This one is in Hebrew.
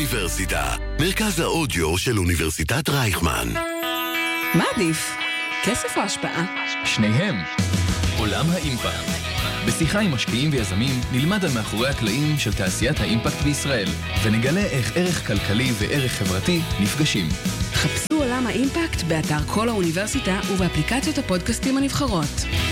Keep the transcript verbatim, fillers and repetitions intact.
האוניברסיטה, מרכז האודיו של אוניברסיטת רייכמן. מה עדיף? כסף או השפעה? שניהם. עולם האימפקט. בשיחה עם משקיעים ויזמים נלמד על מאחורי הקלעים של תעשיית האימפקט בישראל, ונגלה איך ערך כלכלי וערך חברתי נפגשים. חפשו עולם האימפקט באתר כל האוניברסיטה ובאפליקציות הפודקאסטים הנבחרות.